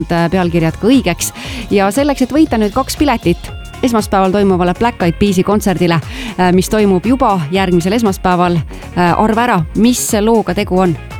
pealkirjad ka õigeks ja selleks, et võita nüüd 2 piletit esmaspäeval toimuvale Black Eyed Peas'i kontserdile, mis toimub juba järgmisel esmaspäeval, arva ära, mis looga tegu on.